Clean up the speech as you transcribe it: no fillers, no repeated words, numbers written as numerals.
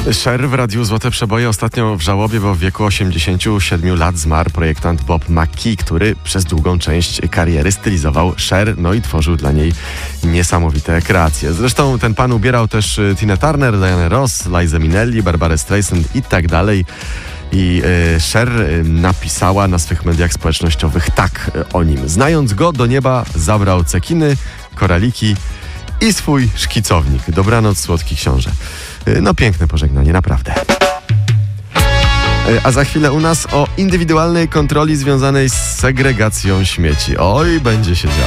Cher w Radiu Złote Przeboje ostatnio w żałobie, bo w wieku 87 lat zmarł projektant Bob McKee, który przez długą część kariery stylizował Cher, no i tworzył dla niej niesamowite kreacje. Zresztą ten pan ubierał też Tina Turner, Diana Ross, Liza Minnelli, Barbarę Streisand i tak dalej. I Cher napisała na swych mediach społecznościowych tak o nim. Znając go, do nieba zabrał cekiny, koraliki i swój szkicownik. Dobranoc, słodki książę. No piękne pożegnanie, naprawdę. A za chwilę u nas o indywidualnej kontroli związanej z segregacją śmieci. Oj, będzie się działo.